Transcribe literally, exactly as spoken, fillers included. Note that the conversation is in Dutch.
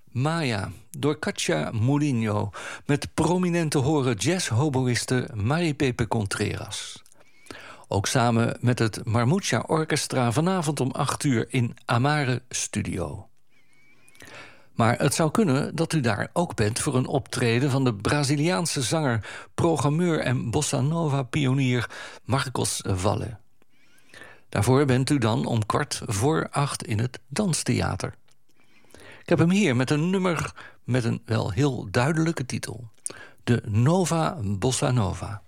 Maya, door Katia Mourinho, met prominente horen jazz-hoboïste Marie-Pepe Contreras. Ook samen met het Marmucha Orchestra vanavond om acht uur in Amare Studio. Maar het zou kunnen dat u daar ook bent voor een optreden van de Braziliaanse zanger, programmeur en bossa nova-pionier Marcos Valle. Daarvoor bent u dan om kwart voor acht in het Danstheater. Ik heb hem hier met een nummer met een wel heel duidelijke titel. De Nova Bossa Nova.